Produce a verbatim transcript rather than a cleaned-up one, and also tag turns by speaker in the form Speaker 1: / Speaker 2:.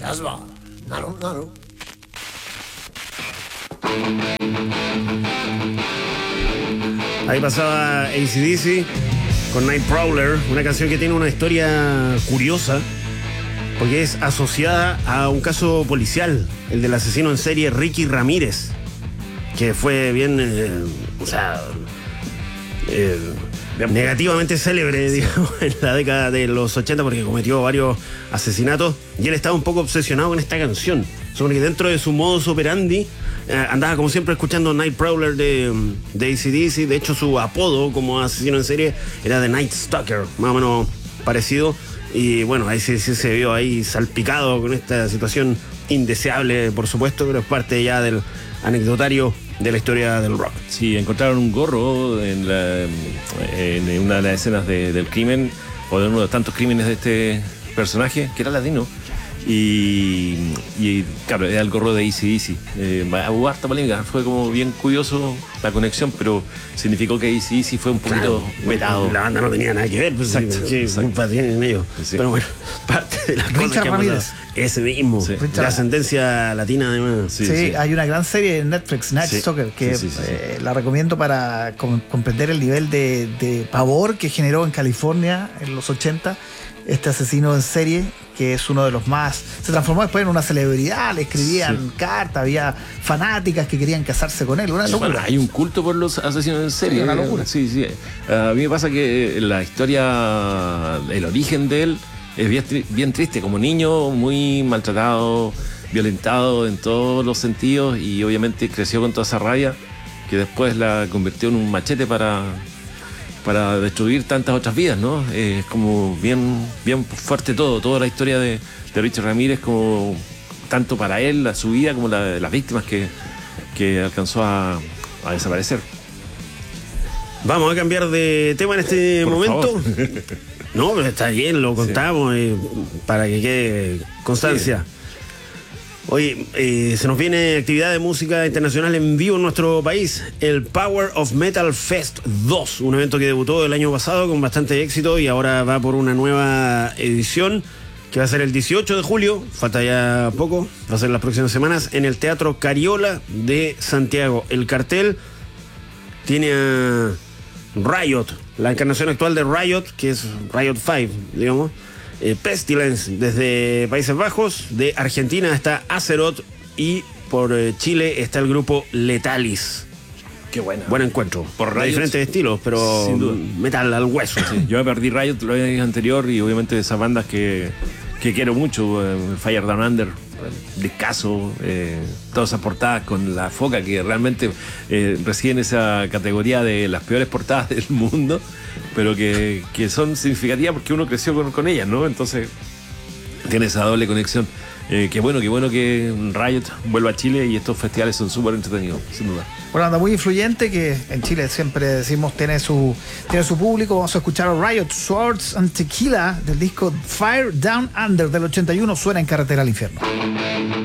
Speaker 1: Shazba, Nano, Nano.
Speaker 2: Ahí pasaba A C D C con Nightcrawler, una canción que tiene una historia curiosa porque es asociada a un caso policial, el del asesino en serie Ricky Ramírez, que fue bien, eh, o sea, eh, negativamente célebre, digamos, en la década de los ochenta porque cometió varios asesinatos y él estaba un poco obsesionado con esta canción, sobre que dentro de su modus operandi eh, andaba como siempre escuchando Nightcrawler de, de A C D C. De hecho su apodo como asesino en serie era The Night Stalker, más o menos parecido, y bueno, ahí sí, sí se vio ahí salpicado con esta situación indeseable, por supuesto, pero es parte ya del anecdotario de la historia del rock.
Speaker 3: Sí, encontraron un gorro en, la, en una de las escenas de, del crimen, o de uno de tantos crímenes de este personaje, que era latino. Y, y claro, era el gorro de A C D C. Eh, hubo harta polémica, fue como bien curioso la conexión, pero significó que A C D C fue un poquito
Speaker 2: claro,
Speaker 3: vetado.
Speaker 2: La banda no tenía nada que ver, pues,
Speaker 3: exacto,
Speaker 2: sí,
Speaker 3: exacto.
Speaker 2: culpa tienen ellos.
Speaker 3: Sí.
Speaker 2: Pero bueno, parte de las
Speaker 4: Richard
Speaker 2: cosas que
Speaker 4: Ramírez.
Speaker 2: ese mismo,
Speaker 3: Sí.
Speaker 2: de ascendencia latina además.
Speaker 4: Sí,
Speaker 3: Sí,
Speaker 4: sí,
Speaker 3: sí.
Speaker 4: hay una gran serie en Netflix, Night
Speaker 3: Sí.
Speaker 4: Stalker, que
Speaker 3: Sí, sí, sí, sí.
Speaker 4: eh, la recomiendo para com- comprender el nivel de, de pavor que generó en California en los ochenta este asesino en serie, que es uno de los más... Se transformó después en una celebridad, le escribían
Speaker 3: Sí.
Speaker 4: cartas, había fanáticas que querían casarse con él, una locura.
Speaker 3: Bueno, hay un culto por los asesinos en serie.
Speaker 4: Sí, una locura.
Speaker 3: Sí, sí. A mí me pasa que la historia, el origen de él es bien, tri- bien triste. Como niño, muy maltratado, violentado en todos los sentidos, y obviamente creció con toda esa rabia que después la convirtió en un machete para, para destruir tantas otras vidas, ¿no? Eh, es como bien, bien fuerte todo, toda la historia de, de Richard Ramírez, como tanto para él, la, su vida, como la de las víctimas que, que alcanzó a, a desaparecer.
Speaker 2: Vamos a cambiar de tema en este
Speaker 3: Por
Speaker 2: momento.
Speaker 3: favor.
Speaker 2: No, pero está bien, lo contamos eh, para que quede constancia. Oye, eh, se nos viene actividad de música internacional en vivo en nuestro país, el Power of Metal Fest dos, un evento que debutó el año pasado con bastante éxito y ahora va por una nueva edición que va a ser el dieciocho de julio, falta ya poco, va a ser las próximas semanas, en el Teatro Cariola de Santiago. El cartel tiene a Riot, la encarnación actual de Riot, que es Riot cinco, digamos. Eh, Pestilence desde Países Bajos, de Argentina está Azeroth y por eh, Chile está el grupo Letalis.
Speaker 3: Qué buena.
Speaker 2: Buen encuentro,
Speaker 3: Por
Speaker 2: de
Speaker 3: Riot,
Speaker 2: diferentes estilos, pero
Speaker 3: sin duda.
Speaker 2: metal al hueso.
Speaker 3: Sí, yo me perdí Riot el año anterior, y obviamente esas bandas que, que quiero mucho, eh, Fire Down Under, discazo, eh, todas esas portadas con la foca que realmente eh, reciben esa categoría de las peores portadas del mundo, pero que, que son significativas porque uno creció con, con ellas, ¿no? Entonces tiene esa doble conexión. Eh, qué bueno, qué bueno que Riot vuelva a Chile, y estos festivales son súper entretenidos, sin duda.
Speaker 4: Una banda muy influyente que en Chile siempre decimos tiene su, tiene su público. Vamos a escuchar a Riot, Swords and Tequila del disco Fire Down Under del ochenta y uno, suena en Carretera al Infierno.